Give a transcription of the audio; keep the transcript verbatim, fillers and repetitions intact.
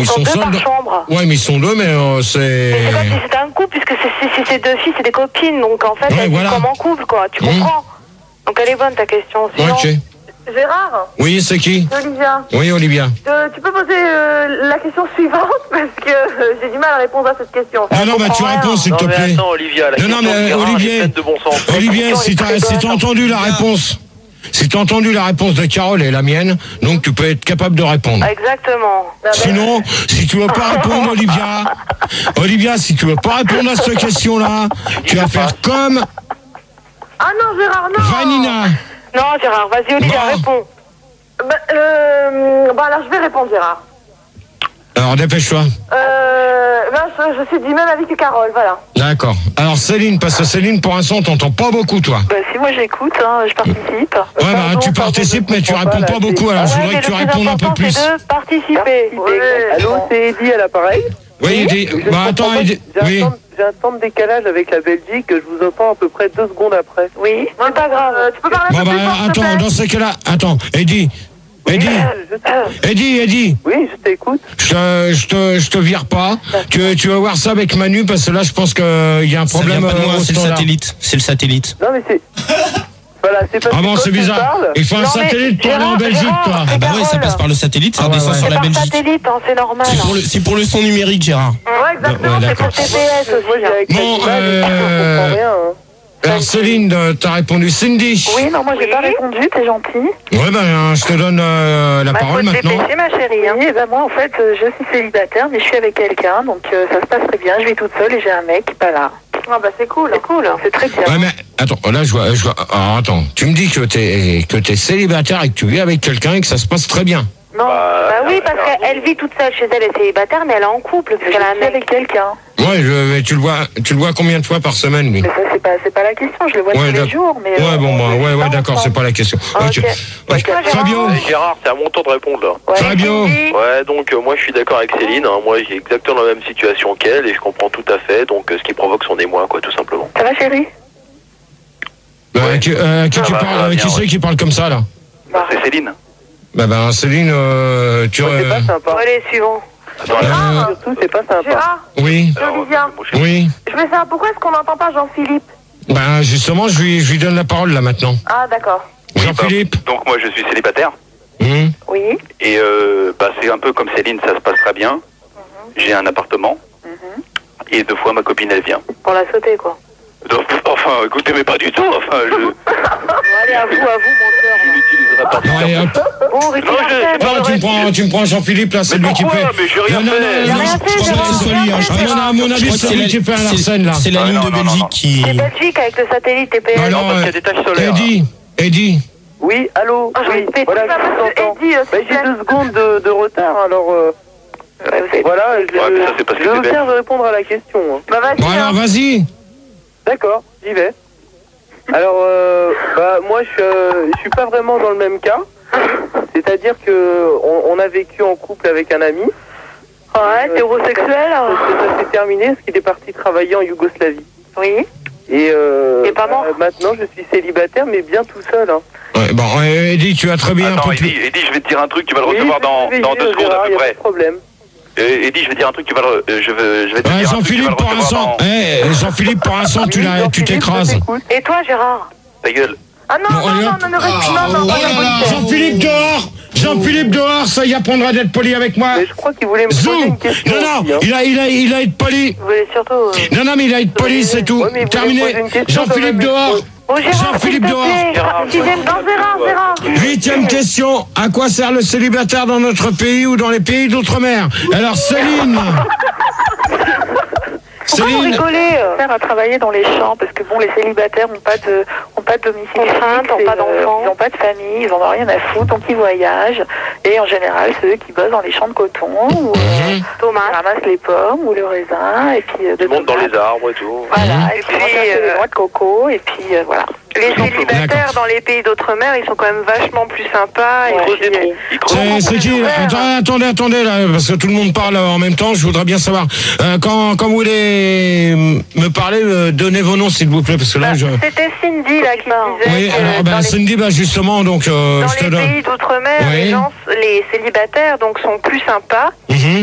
ils sont, sont deux seuls. par chambre. Ouais, mais ils sont deux, mais euh, c'est. Mais c'est comme si c'était un couple, puisque c'est, si c'est deux filles, c'est des copines. Donc en fait, Ouais, elles voilà. vivent comme en couple, quoi. Tu Mmh. comprends? Donc elle est bonne ta question. Sinon... Ok. Gérard, Oui, c'est qui? c'est Olivia. Oui, Olivia. Euh, tu peux poser euh, la question suivante parce que euh, j'ai du mal à répondre à cette question. Non, non, bah tu réponds, s'il Non, te mais plaît. attends, Olivia, la Non, non, question mais de Gérard, Olivier- elle est faite de bon sens. Olivier, si t'as si t'as entendu la réponse, si t'as entendu la réponse de Carole et la mienne, donc tu peux être capable de répondre. Exactement. Sinon, si tu veux pas répondre, Olivia, Olivia, si tu veux pas répondre à cette question-là, tu vas faire comme Ah non, Gérard, non. Vanina. Non, Gérard, vas-y, Olivia, Bon. réponds. Bah, euh, bah alors je vais répondre, Gérard. Alors, dépêche-toi. Euh, ben, je, je suis du même avis que Carole, voilà. D'accord. Alors, Céline, parce que Céline, pour l'instant, on t'entend pas beaucoup, toi. Bah si, moi j'écoute, hein, je participe. Ouais, bah, Pardon, tu pardon, participes, je mais tu comprends réponds pas, pas là, beaucoup, alors je Ouais, voudrais mais que tu le plus répondes un peu important, plus. c'est de participer. Ouais. Allô, c'est Eddy à l'appareil. Oui, Eddy. Je Bah, attends, comprends pas, Eddy. J'ai un, Oui. temps de- j'ai un temps de décalage avec la Belgique, je vous entends à peu près deux secondes après. Oui, c'est pas grave. Euh, tu peux parler un Bon, peu bah, plus fort, s'il te attends, plaît dans ces cas-là, attends, Eddy. Eddy. Je- Eddy, Eddy. Oui, je t'écoute. Je te, je te, je te vire pas. Tu, tu vas voir ça avec Manu, parce que là, je pense qu'il y a un Ça problème. vient pas de moi, euh, au c'est le standard. satellite. C'est le satellite. Non, mais c'est. Voilà, c'est parce Ah que bon, quand c'est tu bizarre. parles- Il faut un Non, mais satellite pour aller en Gérard, Belgique, Gérard. toi. Ah bah ouais, ça Carole. passe par le satellite, ça Ah ouais, descend ouais. sur C'est la par Belgique. satellite, hein, c'est normal. C'est pour, le, c'est pour le son numérique, Gérard. Ouais, exactement, Ouais, c'est d'accord. pour T P S Moi, aussi. j'ai avec Bon, la image, euh, je comprends rien. Hein. Alors, Céline, euh, t'as répondu. Cindy. Oui, non, moi j'ai Oui. pas répondu, t'es gentil. Ouais, ben, je te donne euh, la Bah, parole faut te maintenant. dépêcher, ma chérie. Hein. Oui, ben moi en fait euh, je suis célibataire mais je suis avec quelqu'un donc euh, ça se passe très bien, je vis toute seule et j'ai un mec qui est pas là. Ah bah c'est cool. C'est cool. C'est très bien. Ouais, mais attends, là, je vois, je vois. Alors, attends, tu me dis que t'es que t'es célibataire et que tu vis avec quelqu'un et que ça se passe très bien. Non, Bah, Bah oui, parce qu'elle vit toute seule chez elle, elle est célibataire, mais elle est en couple, je parce qu'elle a un suis mec. avec quelqu'un. Ouais, je, mais tu le vois, tu le vois combien de fois par semaine, lui? Mais ça c'est pas c'est pas la question, je le vois Ouais, tous les d'accord. jours mais Ouais, euh, bon, on- bah, on ouais, vit ouais, pas d'accord, c'est ensemble. pas la question. Ah, Ok. ok. Ok. Toi, Gérard Fabio. Euh, Gérard, c'est à mon tour de répondre là. Ouais, Fabio. Cindy. Ouais, donc euh, moi je suis d'accord avec Céline, hein. Moi j'ai exactement la même situation qu'elle et je comprends tout à fait, donc euh, ce qui provoque son émoi, quoi, tout simplement. Ça va chérie? Euh, qui euh, qui Ça tu va, ça parles, va euh, bien, qui c'est ouais. qui parle comme ça, là? Bah, c'est Céline. Bah, ben, Céline, euh, tu. Moi, c'est euh, pas sympa. Bon, allez, suivant. Attends, Euh, Surtout, c'est pas sympa. Gérard, oui, alors, Olivia. moi, je suis- oui. je veux savoir pourquoi est-ce qu'on n'entend pas Jean-Philippe? Ben, justement, je lui, je lui donne la parole, là, maintenant. Ah d'accord. Oui, Jean-Philippe. bah, donc moi je suis célibataire Hum. Oui. et euh, bah, c'est un peu comme Céline, ça se passe très bien. J'ai un appartement et deux fois ma copine elle vient. Pour la sauter, quoi. Donc, enfin, écoutez, mais pas du tout. Enfin, je, Bon, allez, à vous, à vous, monteur. je n'utiliserai pas de Allez, hop. Bon, Ricky Non, je- Martin. c'est pas Oh, tu me prends, tu me prends Jean-Philippe, là, c'est Mais lui qui pourquoi fait. Mais j'ai rien non, fait. non, Il a non, rien je fait, pense Gérard. que c'est lui, hein. Il a Ah, rien non, non, à mon avis, c'est lui qui fait à Larsen, là. C'est la Ah, ligne non, de non, non, Belgique non. qui. C'est Belgique avec le satellite T P S. Alors, parce qu'il y a euh, des taches solaires. Eddy, Eddy. Oui, allô. Ah, je Oui, vais te péter voilà, Bah, je vous monsieur entends. Eddy, euh, Bah, s'il j'ai vous plaît. deux secondes de, de retard, alors euh, Ouais, vous avez- voilà, je, Ouais, mais ça, c'est parce que je t'es me bête. tiens de répondre à la question. hein. Bah vas-y. Bon, alors, hein. vas-y. D'accord, j'y vais. Alors, euh, bah, moi, je, euh, je suis pas vraiment dans le même cas. C'est-à-dire que on, on a vécu en couple avec un ami. Ouais, t'es homosexuel hein. Ça, ça s'est terminé parce qu'il est parti travailler en Yougoslavie. Oui. Et euh, Il est pas mort bah, maintenant, je suis célibataire, mais bien tout seul. Hein. Ouais, bon, ouais, Eddy, tu as très bien un Attends, peu plus. Eddy, Eddy, je vais te dire un truc, tu vas le Oui, recevoir dans, je vais dans vivre, deux secondes Gérard, à y peu a pas près. de problème. Euh, Eddy, je vais te dire un truc, tu vas le, euh, je vais, je vais te Ouais, dire un truc, tu vas Jean-Philippe, le pour recevoir l'instant. dans... Eh, Jean-Philippe, pour l'instant, tu Oui, l'as, tu Jean-Philippe, je t'écrases. t'écoute. Et toi, Gérard? Ta gueule. Ah non, Bon, non, allez, non, hop. non, ne reste non, non, Oh non, là non, là, non, Jean-Philippe dehors. Jean-Philippe dehors, ça y apprendra d'être poli avec moi. Mais je crois qu'il voulait me poser Zou. une question. Non, non, aussi, hein. il a, il a, il a être poli. Vous voulez surtout... euh, Non, non, mais il a être poli, c'est tout. Ouais, mais vous voulez Terminé. me poser une question Jean-Philippe quand même, dehors. Bon, Gérard, s'il Jean-Philippe te dehors. plaît. Gérard, Sixième, non, Gérard, Gérard. Huitième question. À quoi sert le célibataire dans notre pays ou dans les pays d'outre-mer? Alors, Céline. Pourquoi vous Céline. rigolez euh Faire à travailler dans les champs parce que bon les célibataires n'ont pas de ont pas de domicile Contraintes, fixe, n'ont et, pas euh, d'enfants. ils n'ont pas de famille, ils en ont rien à foutre donc ils voyagent et en général ceux qui bossent dans les champs de coton ou euh, Mhm. Thomas. ramassent les pommes ou le raisin et puis euh, de Tu montes dans tomates. les arbres et tout. Voilà et puis puis, euh, euh, les noix de coco et puis euh, voilà. Les D'accord. célibataires dans les pays d'outre-mer, ils sont quand même vachement plus sympas. Ils et creusent puis, des trous. Ils creusent C'est, c'est qui ouvert. Attends, attendez, attendez, là, parce que tout le monde parle en même temps. Je voudrais bien savoir. Euh, quand, quand vous voulez me parler, euh, donnez vos noms, s'il vous plaît, parce que là, bah, je. C'était Cindy là qui disait Oui, que alors, dans ben, les, Cindy, bah, justement, donc, euh, dans je te les donne. pays d'outre-mer, Oui. les gens, les célibataires donc sont plus sympas. Mhm.